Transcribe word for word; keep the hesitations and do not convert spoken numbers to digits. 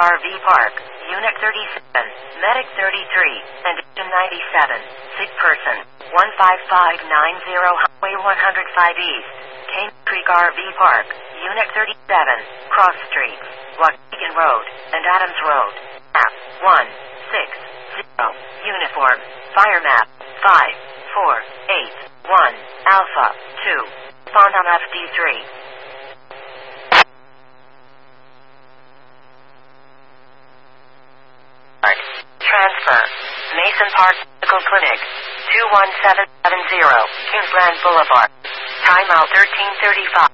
R V Park, Unit thirty-seven, Medic thirty-three, and Engine ninety-seven, sick person, one five five nine zero Highway one oh five East, Cane Creek R V Park, Unit thirty-seven, Cross Streets, Waukegan Road, and Adams Road. Map one six zero, Uniform, Fire Map five four eight one, Alpha two, Spawn on F D three. Transfer. Mason Park Medical Clinic, two one seven seven zero, Kingsland Boulevard. Timeout thirteen thirty-five.